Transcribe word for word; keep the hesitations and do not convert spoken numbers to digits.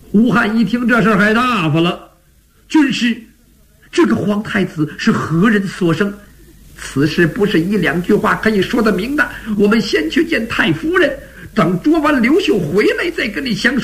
吴汉一听这事儿还大发了，军师，这个皇太子是何人所生？此事不是一两句话可以说得明的。我们先去见太夫人，等捉完刘秀回来再跟你详说。